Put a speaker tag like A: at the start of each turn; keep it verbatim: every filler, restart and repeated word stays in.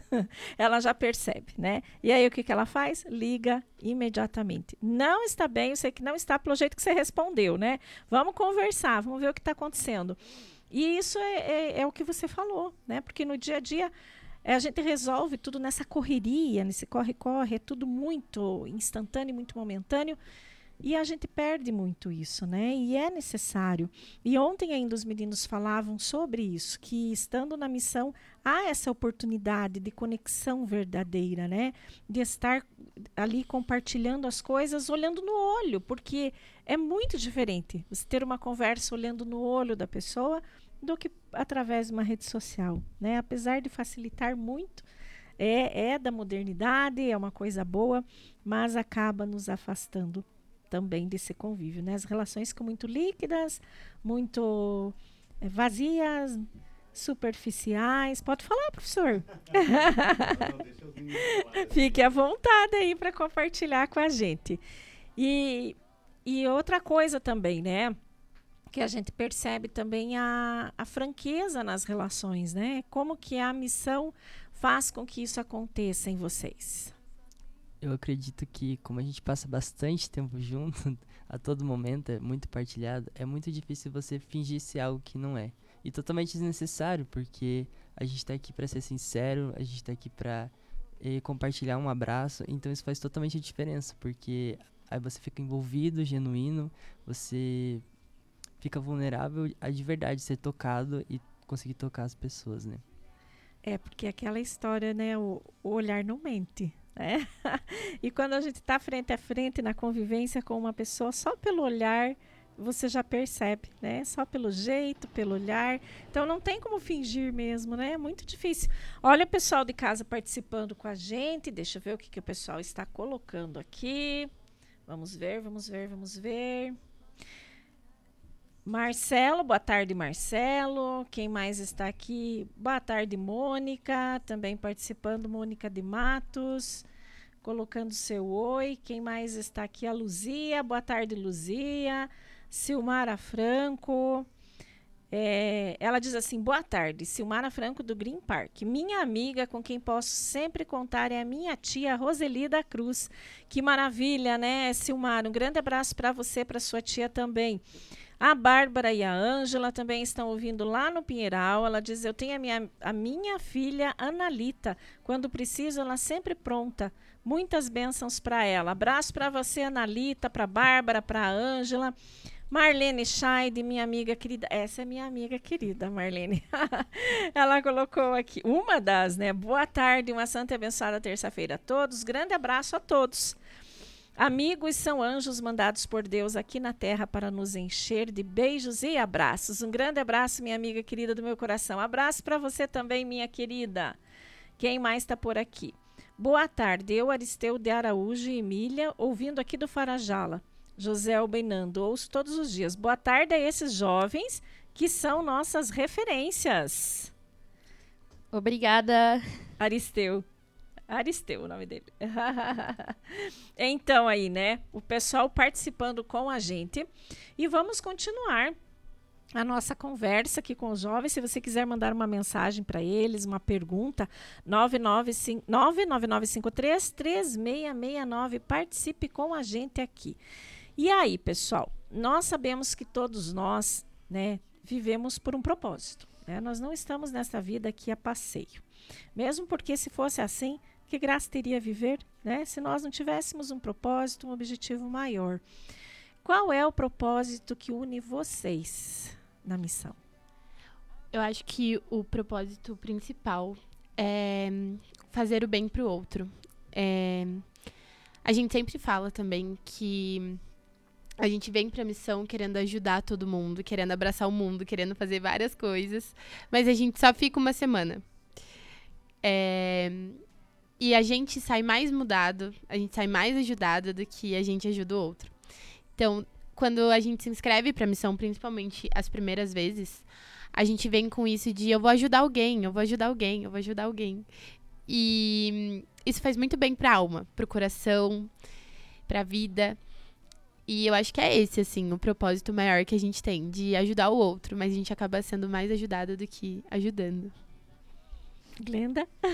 A: ela já percebe, né? E aí o que, que ela faz? Liga imediatamente. Não está bem, eu sei que não está pelo jeito que você respondeu, né? Vamos conversar, vamos ver o que está acontecendo. E isso é, é, é o que você falou, né? Porque no dia a dia é, a gente resolve tudo nessa correria, nesse corre-corre, é tudo muito instantâneo, muito momentâneo. E a gente perde muito isso, né? E é necessário. E ontem ainda os meninos falavam sobre isso, que estando na missão há essa oportunidade de conexão verdadeira, né? De estar ali compartilhando as coisas, olhando no olho, porque é muito diferente você ter uma conversa olhando no olho da pessoa do que através de uma rede social, né? Apesar de facilitar muito, é, é da modernidade, é uma coisa boa, mas acaba nos afastando também desse convívio, né? As relações ficam muito líquidas, muito é, vazias, superficiais. Pode falar, professor.
B: Não, deixa os meninos falarem.
A: Fique à vontade aí para compartilhar com a gente. E, e outra coisa também, né? Que a gente percebe também a, a franqueza nas relações, né? Como que a missão faz com que isso aconteça em vocês.
C: Eu acredito que, como a gente passa bastante tempo junto, a todo momento, é muito partilhado, é muito difícil você fingir ser algo que não é. E totalmente desnecessário, porque a gente tá aqui pra ser sincero, a gente tá aqui pra eh, compartilhar um abraço, então isso faz totalmente a diferença, porque aí você fica envolvido, genuíno, você fica vulnerável a de verdade ser tocado e conseguir tocar as pessoas, né?
A: É, porque aquela história, né? O, o olhar não mente, né? E quando a gente está frente a frente na convivência com uma pessoa, só pelo olhar você já percebe, né? Só pelo jeito, pelo olhar. Então não tem como fingir mesmo, né? É muito difícil. Olha o pessoal de casa participando com a gente. Deixa eu ver o que, que o pessoal está colocando aqui. Vamos ver, vamos ver, vamos ver. Marcelo, boa tarde, Marcelo. Quem mais está aqui? Boa tarde, Mônica, também participando, Mônica de Matos, colocando seu oi. Quem mais está aqui? A Luzia, boa tarde, Luzia. Silmara Franco, é, ela diz assim, boa tarde, Silmara Franco do Green Park. Minha amiga com quem posso sempre contar é a minha tia Roseli da Cruz. Que maravilha, né, Silmara? Um grande abraço para você, para sua tia também. A Bárbara e a Ângela também estão ouvindo lá no Pinheiral. Ela diz, eu tenho a minha, a minha filha Analita. Quando preciso, ela sempre pronta. Muitas bênçãos para ela. Abraço para você, Analita, para a Bárbara, para a Ângela. Marlene Scheid, minha amiga querida. Essa é minha amiga querida, Marlene. Ela colocou aqui, uma das, né? Boa tarde, uma santa e abençoada terça-feira a todos. Grande abraço a todos. Amigos são anjos mandados por Deus aqui na terra para nos encher de beijos e abraços. Um grande abraço, minha amiga querida do meu coração. Abraço para você também, minha querida. Quem mais está por aqui? Boa tarde, eu, Aristeu de Araújo e Emília, ouvindo aqui do Farajala. José Albenando, ouço todos os dias. Boa tarde a esses jovens que são nossas referências.
D: Obrigada.
A: Aristeu. Aristeu, o nome dele. Então aí, né? O pessoal participando com a gente. E vamos continuar a nossa conversa aqui com os jovens. Se você quiser mandar uma mensagem para eles, uma pergunta, nove nove cinco, nove nove nove cinco três, três seis seis nove. Participe com a gente aqui. E aí, pessoal, nós sabemos que todos nós, né, vivemos por um propósito. Né? Nós não estamos nessa vida aqui a passeio. Mesmo porque se fosse assim, que graça teria viver, né? Se nós não tivéssemos um propósito, um objetivo maior. Qual é o propósito que une vocês na missão?
D: Eu acho que o propósito principal é fazer o bem para o outro. É, a gente sempre fala também que a gente vem para a missão querendo ajudar todo mundo, querendo abraçar o mundo, querendo fazer várias coisas, mas a gente só fica uma semana. É... E a gente sai mais mudado, a gente sai mais ajudado do que a gente ajuda o outro. Então, quando a gente se inscreve para a missão, principalmente as primeiras vezes, a gente vem com isso de eu vou ajudar alguém, eu vou ajudar alguém, eu vou ajudar alguém. E isso faz muito bem para a alma, para o coração, para a vida. E eu acho que é esse, assim, o propósito maior que a gente tem, de ajudar o outro, mas a gente acaba sendo mais ajudada do que ajudando.
A: Glenda?